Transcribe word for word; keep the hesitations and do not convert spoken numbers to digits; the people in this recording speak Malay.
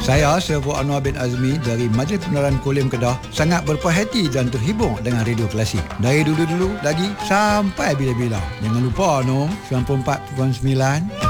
Saya, Servo Anwar bin Azmi dari Majlis Penularan Kulim Kedah sangat berpuas hati dan terhibur dengan radio klasik. Dari dulu-dulu lagi sampai bila-bila. Jangan lupa, Nong, sembilan puluh empat perpuluhan sembilan